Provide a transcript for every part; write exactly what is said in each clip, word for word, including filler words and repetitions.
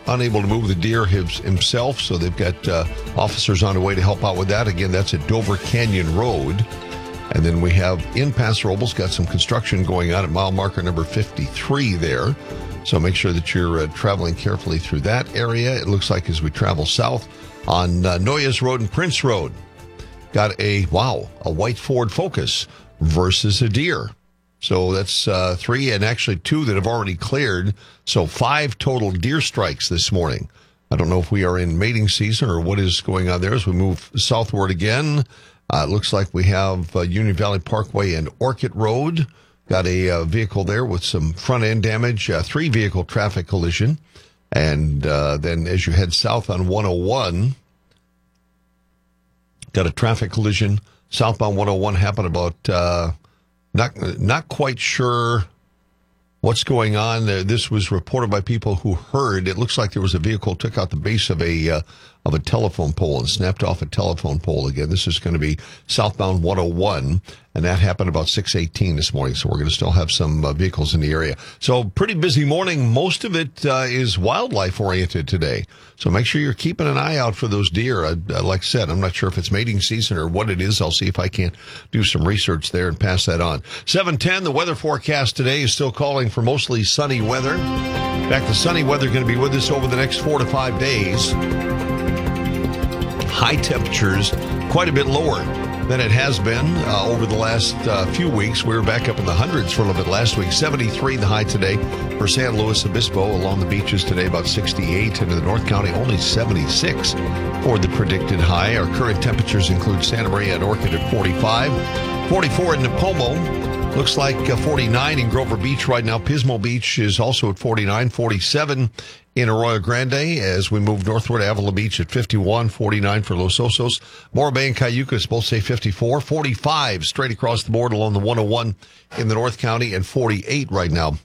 unable to move the deer his, himself, so they've got uh, officers on the way to help out with that. Again, that's at Dover Canyon Road. And then we have in Paso Robles, got some construction going on at mile marker number fifty-three there. So make sure that you're uh, traveling carefully through that area. It looks like as we travel south on uh, Noyes Road and Prince Road, got a, wow, a white Ford Focus versus a deer. So that's uh, three and actually two that have already cleared. So five total deer strikes this morning. I don't know if we are in mating season or what is going on there as we move southward again. Uh, it looks like we have uh, Union Valley Parkway and Orchid Road. Got a uh, vehicle there with some front end damage, uh, three vehicle traffic collision. And uh, then as you head south on one oh one, got a traffic collision. Southbound one oh one happened about... Uh, Not not quite sure what's going on. Uh, this was reported by people who heard. It looks like there was a vehicle took out the base of a uh, of a telephone pole and snapped off a telephone pole. Again, this is going to be southbound one oh one, and that happened about six eighteen this morning. So we're going to still have some uh, vehicles in the area. So pretty busy morning. Most of it uh, is wildlife oriented today. So make sure you're keeping an eye out for those deer. I, uh, like I said, I'm not sure if it's mating season or what it is. I'll see if I can do some research there and pass that on. seven ten, the weather forecast today is still calling for mostly sunny weather. In fact, the sunny weather going to be with us over the next four to five days. High temperatures quite a bit lower than it has been uh, over the last uh, few weeks. We were back up in the hundreds for a little bit last week. seventy-three the high today for San Luis Obispo. Along the beaches today, about sixty-eight. Into the North County, only seventy-six for the predicted high. Our current temperatures include Santa Maria and Orchid at forty-five. forty-four in Nipomo. Looks like uh, forty-nine in Grover Beach right now. Pismo Beach is also at forty-nine. forty-seven in Arroyo Grande as we move northward. Avila Beach at fifty-one. forty-nine for Los Osos. Morro Bay and Cayucos both say fifty-four. forty-five straight across the board along the one oh one in the North County, and forty-eight right now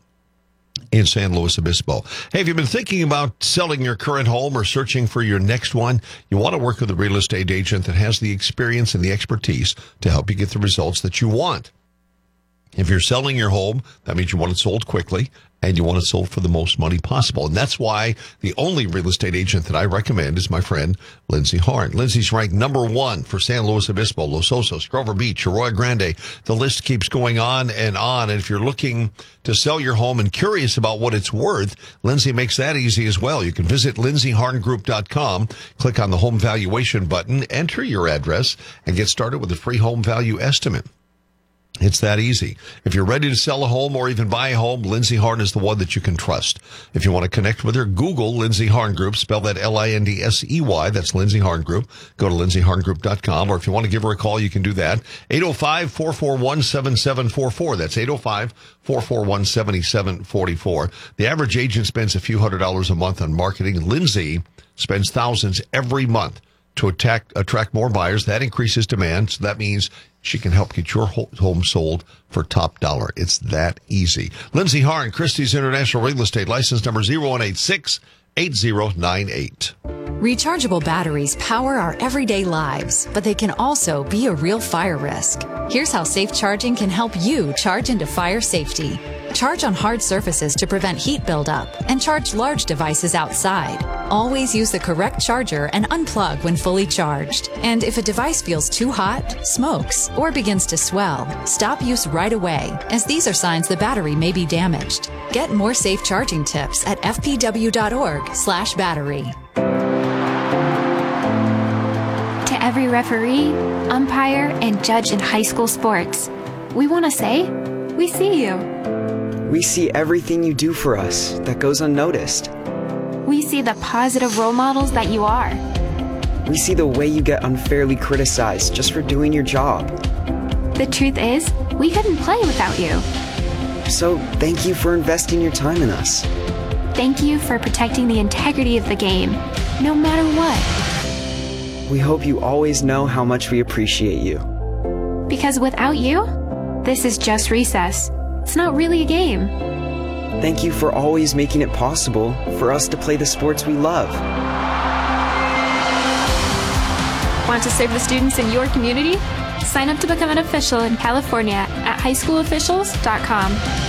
in San Luis Obispo. Hey, have you been thinking about selling your current home or searching for your next one? You want to work with a real estate agent that has the experience and the expertise to help you get the results that you want. If you're selling your home, that means you want it sold quickly and you want it sold for the most money possible. And that's why the only real estate agent that I recommend is my friend, Lindsay Harn. Lindsay's ranked number one for San Luis Obispo, Los Osos, Grover Beach, Arroyo Grande. The list keeps going on and on. And if you're looking to sell your home and curious about what it's worth, Lindsay makes that easy as well. You can visit lindsay harn group dot com, click on the home valuation button, enter your address, and get started with a free home value estimate. It's that easy. If you're ready to sell a home or even buy a home, Lindsay Harn is the one that you can trust. If you want to connect with her, Google Lindsay Harn Group, spell that L I N D S E Y. That's Lindsay Harn Group. Go to lindsay harn group dot com, or if you want to give her a call, you can do that. eight oh five, four four one, seven seven four four. That's eight oh five, four four one, seven seven four four. The average agent spends a few hundred dollars a month on marketing. Lindsay spends thousands every month to attack, attract more buyers. That increases demand, so that means she can help get your home sold for top dollar. It's that easy. Lindsay Harn, Christie's International Real Estate, license number zero one eight six, eight zero nine eight. Rechargeable batteries power our everyday lives, but they can also be a real fire risk. Here's how safe charging can help you charge into fire safety. Charge on hard surfaces to prevent heat buildup, and charge large devices outside. Always use the correct charger and unplug when fully charged. And if a device feels too hot, smokes, or begins to swell, stop use right away, as these are signs the battery may be damaged. Get more safe charging tips at f p w dot org slash battery. To every referee, umpire, and judge in high school sports, we want to say, we see you. We see everything you do for us that goes unnoticed. We see the positive role models that you are. We see the way you get unfairly criticized just for doing your job. The truth is, we couldn't play without you. So thank you for investing your time in us. Thank you for protecting the integrity of the game, no matter what. We hope you always know how much we appreciate you. Because without you, this is just recess. It's not really a game. Thank you for always making it possible for us to play the sports we love. Want to serve the students in your community? Sign up to become an official in California at high school officials dot com.